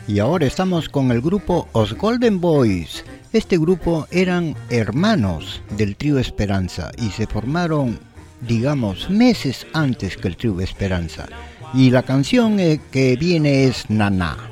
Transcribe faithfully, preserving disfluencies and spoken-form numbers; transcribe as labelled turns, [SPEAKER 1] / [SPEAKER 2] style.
[SPEAKER 1] Y ahora estamos con el grupo Os Golden Boys. Este grupo eran hermanos del Trío Esperanza y se formaron, digamos, meses antes que el Trío Esperanza. Y la canción eh, que viene es Naná.